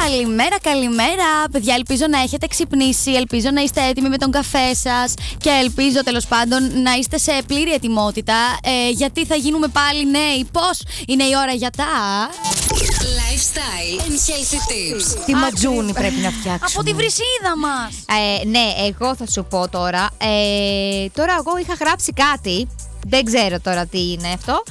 Καλημέρα, παιδιά. Ελπίζω να έχετε ξυπνήσει. Ελπίζω να είστε έτοιμοι με τον καφέ σας. Και ελπίζω τέλος πάντων να είστε σε πλήρη ετοιμότητα. Γιατί θα γίνουμε πάλι νέοι. Πώς είναι η ώρα για τα Lifestyle and healthy tips. Τι ματζούνι πρέπει να φτιάξουμε. Από τη βρυσίδα μας. Ναι, εγώ θα σου πω τώρα. Τώρα εγώ είχα γράψει κάτι. Δεν ξέρω τώρα τι είναι αυτό.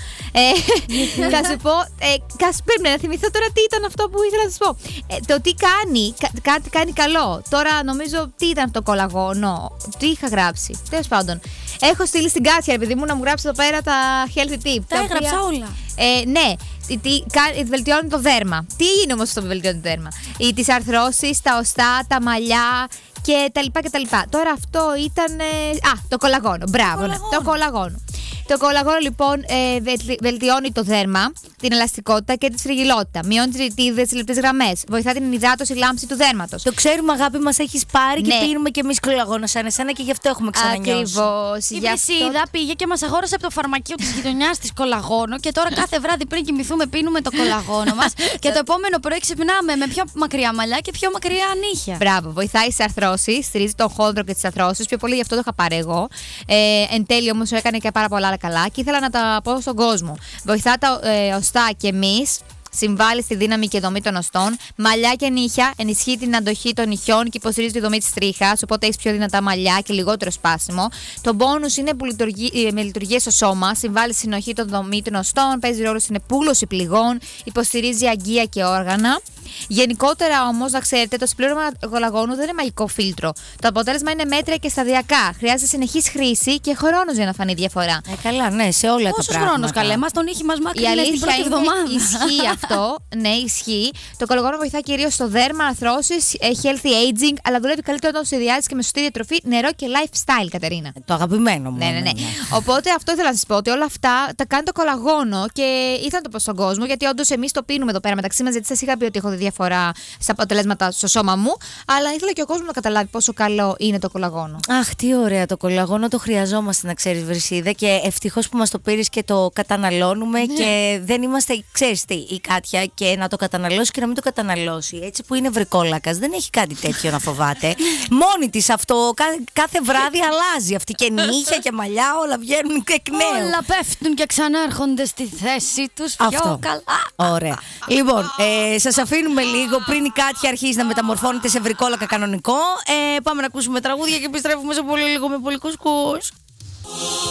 Θα σου πω. Πρέπει να θυμηθώ τώρα τι ήταν αυτό που ήθελα να σου πω. Το τι κάνει, κάτι κάνει καλό. Τώρα νομίζω τι ήταν αυτό το κολαγόνο. Τι είχα γράψει. Τέλος πάντων. Έχω στείλει στην Κάτια, επειδή μου να μου γράψει εδώ πέρα τα healthy tips. Τα έγραψα όλα. Ναι, βελτιώνει το δέρμα. Τι είναι όμως αυτό που βελτιώνει το δέρμα? Τις αρθρώσεις, τα οστά, τα μαλλιά και τα λοιπά. Τώρα αυτό ήταν. Το κολαγόνο. Μπράβο, ναι, το κολαγόνο. Το κολαγόνο λοιπόν βελτιώνει το δέρμα, την ελαστικότητα και τη σφριγγυλότητα. Μειώνει τις ρητίδες, τις λεπτές γραμμές. Βοηθά την υδάτωση, λάμψη του δέρματος. Το ξέρουμε, αγάπη μας, έχεις πάρει και πίνουμε κι εμείς κολαγόνο σαν εσένα και γι' αυτό έχουμε ξανανιώσει. Ακριβώς. Η Βρυσίδα πήγε και μας αγόρασε από το φαρμακείο της γειτονιάς της κολαγόνο και τώρα κάθε βράδυ πριν κοιμηθούμε πίνουμε το κολαγόνο μας και το επόμενο πρωί ξυπνάμε με πιο μακριά μαλλιά και πιο μακριά νύχια. Μπράβο, βοηθάει στις αρθρώσεις, στηρίζει τον χόνδρο και τις αρθρώσεις. Πιο πολύ γι' αυτό το είχα πάρει εγώ. Εν τέλει όμως έκανε και πάρα πολλά άλλα καλά και ήθελα να τα πω στον κόσμο. Βοηθά τα οστά και εμείς. Συμβάλλει στη δύναμη και δομή των οστών. Μαλλιά και νύχια. Ενισχύει την αντοχή των νυχιών και υποστηρίζει τη δομή της τρίχας. Οπότε έχει πιο δυνατά μαλλιά και λιγότερο σπάσιμο. Το μπόνους είναι που με λειτουργίες στο σώμα. Συμβάλλει στη συνοχή των δομή των οστών. Παίζει ρόλο στην επούλωση πληγών. Υποστηρίζει αγκία και όργανα. Γενικότερα όμως, να ξέρετε, το συμπλήρωμα κολαγόνου δεν είναι μαγικό φίλτρο. Το αποτέλεσμα είναι μέτρια και σταδιακά. Χρειάζεται συνεχής χρήση και χρόνος για να φανεί διαφορά. Καλά, ναι, σε όλα τα πράγματα. Χρόνος, καλέ, μας τον ήχη μας μάκρυνε την πρώτη εβδομάδα. Ισχύει αυτό. Ναι, ισχύει. Το κολαγόνο βοηθά κυρίως στο δέρμα, αρθρώσεις, healthy aging, αλλά δουλεύει καλύτερα όταν συνδυάζεις και με σωστή διατροφή, νερό και lifestyle, Κατερίνα. Το αγαπημένο μου. Ναι. Οπότε αυτό ήθελα να σας πω, ότι όλα αυτά τα κάνει το κολαγόνο και ήθελα να το πω στον κόσμο, γιατί όντως εμείς το πίνουμε εδώ πέρα μεταξύ μας, γιατί σας είχα πει ότι έχω διαφορά στα αποτελέσματα στο σώμα μου, αλλά ήθελα και ο κόσμος να καταλάβει πόσο καλό είναι το κολαγόνο. Αχ, τι ωραία το κολαγόνο, το χρειαζόμαστε, να ξέρεις, Βρυσίδα, και ευτυχώς που μας το πήρες και το καταναλώνουμε και δεν είμαστε, ξέρεις τι, η Κάτια, και να το καταναλώσει και να μην το καταναλώσει. Έτσι που είναι βρικόλακας, δεν έχει κάτι τέτοιο να φοβάται. Μόνη της αυτό κάθε βράδυ αλλάζει αυτή, και νύχια και μαλλιά, όλα βγαίνουν εκ νέου. Όλα πέφτουν και ξανάρχονται στη θέση τους πιο καλά. Ωραία. Λοιπόν, σας αφήνουμε λίγο πριν η Κάτια αρχίσει να μεταμορφώνεται σε βρικόλακα κανονικό. Πάμε να ακούσουμε τραγούδια και επιστρέφουμε σε πολύ λίγο με πολύ κουσκούς.